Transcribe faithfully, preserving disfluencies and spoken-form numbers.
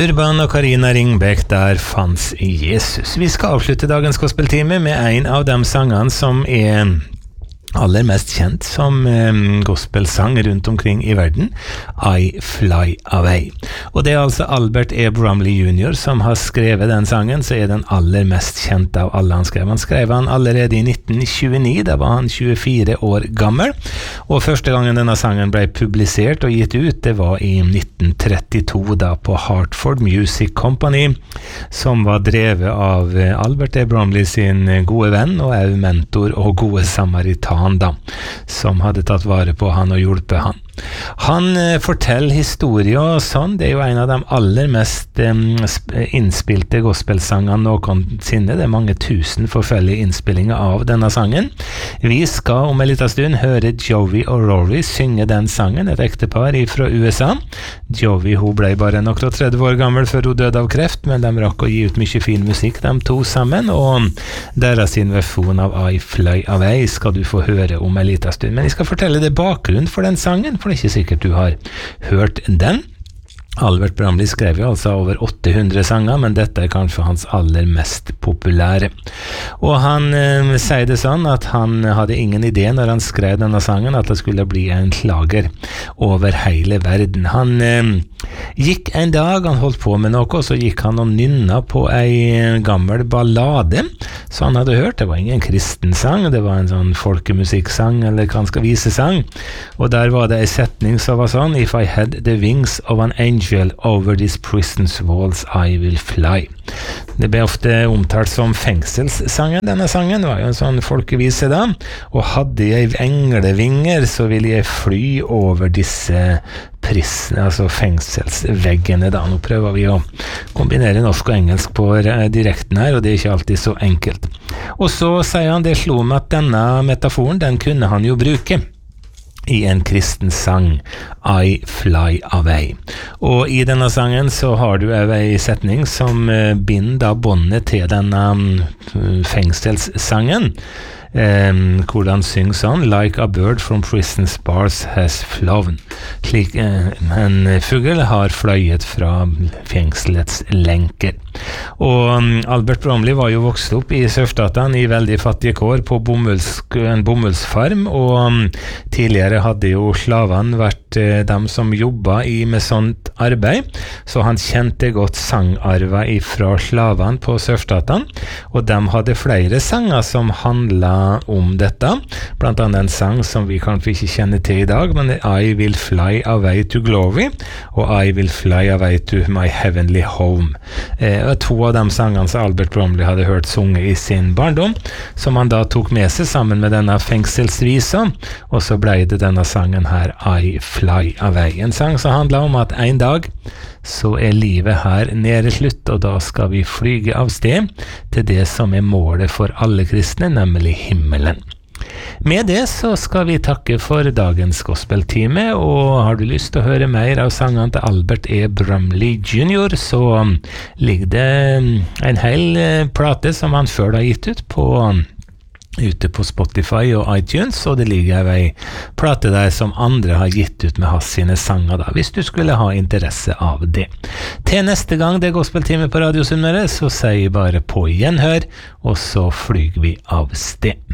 Urban og Karina Ringbæk, der fanns Jesus. Vi skal avslutte dagens gospeltime med en av de sangene som er aller mest kjent som eh, gospelsang rundt omkring i verden, I Fly Away. Og det er altså Albert E. Bromley junior som har skrevet den sangen, så er den aller mest kjent av alle han skrev. Han skrev han allerede i nitten tjueni, da var han tjuefire år gammel, og første gangen denne sangen ble publisert og gitt ut, det var i nitten trettito, da på Hartford Music Company, som var drevet av Albert E. Bromley sin gode venn og også mentor og gode samaritan da, som hadde tatt vare på han og hjulpet han. Han eh, forteller historier og sånn, det er jo en av de aller mest eh, innspilte gospelsangene noensinne, det er mange tusen forskjellige innspillinger av denne sangen. Vi skal om en liten stund høre Jovi og Rory synge den sangen, et ektepar fra U S A. Jovi, hun ble bare nok tretti år gammel før hun døde av kreft, men de rakk å gi ut mye fin musikk, de to sammen, og deres versjon av I Fly Away skal du få høre om en liten stund. Men jeg skal fortelle deg bakgrunnen for den sangen, for det er ikke sikkert du har hørt den. Albert Bromley skrev jo altså over åtte hundre sanger, men dette er kanskje hans aller mest populære. Og han eh, sier det sånn at han hadde ingen idé når han skrev denne sangen at det skulle bli en slager over hele verden. Han eh, gikk en dag, han holdt på med noe, og så gikk han og nynna på ei gammel ballade, så han hadde hørt, det var ingen kristen sang, det var en sånn folkemusikksang, eller kanskje visesang, og der var det en setning som var sånn, If I had the wings of an angel over this prison's walls I will fly. Det ble ofte omtalt som fengselssangen. Denne sangen var jo en sånn folkevise da, og hadde jeg englevinger så ville jeg fly over disse prisene, altså fengselsveggene da. Nå prøver vi å kombinere norsk og engelsk på direkten her, og det er ikke alltid så enkelt. Og så sier han, det slo meg at denne metaforen, den kunne han jo bruke i en kristen sang, I Fly Away. Og i denne sangen så har du en setning som binder båndet til denne fengselssangen, Um, hvordan synger sånn Like a bird from prison's bars has flown, slik uh, en fugl har fløyet fra fengselets lenker. Og um, Albert Bromley var jo vokst opp i Sørstaten i veldig fattige kår på bomulls, en bomullsfarm, og um, tidligere hadde jo slavene vært uh, dem som jobba i med sånt arbeid, så han kjente godt sangarva ifra slavene på Sørstaten, og de hadde flere sanger som handla om dette, blant annet en sang som vi kanskje ikke kjenner til i dag, men I Will Fly Away to Glory og I Will Fly Away to My Heavenly Home. Eh, og to av de sangene som Albert Bromley hadde hørt sunge i sin barndom, som han da tok med seg sammen med denne fengselsvisa, og så ble det denne sangen her, I Fly Away. En sang som handler om at en dag så er livet her nede slutt, og da skal vi flyge av sted til det som er målet for alle kristne, nemlig himmelen. Med det så skal vi takke for dagens gospeltime, og har du lyst til å høre mer av sangene til Albert E. Bromley junior, så ligger det en hel plate som han før har gitt ut på ute på Spotify og iTunes, og det ligger ei plate der som andre har gitt ut med hans sine sanger da, hvis du skulle ha interesse av det. Til neste gang det er gospeltime på Radio Sunnmøre, så sier jeg bare på gjenhør, og så flyger vi av sted.